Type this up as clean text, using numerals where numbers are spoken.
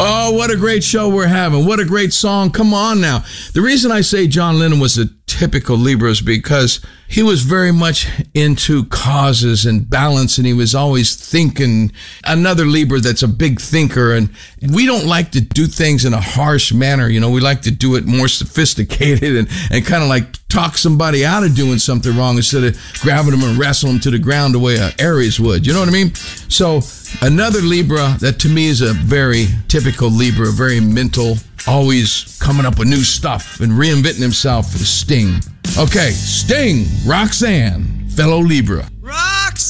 Oh, what a great show we're having. What a great song. Come on now. The reason I say John Lennon was a typical Libra is because he was very much into causes and balance, and he was always thinking. Another Libra that's a big thinker, and we don't like to do things in a harsh manner. You know, we like to do it more sophisticated and kind of like talk somebody out of doing something wrong instead of grabbing them and wrestling them to the ground the way Aries would. You know what I mean? So another Libra that to me is a very typical Libra, very mental, always coming up with new stuff and reinventing himself, is Sting. Okay, Sting, Roxanne, fellow Libra. Roxanne!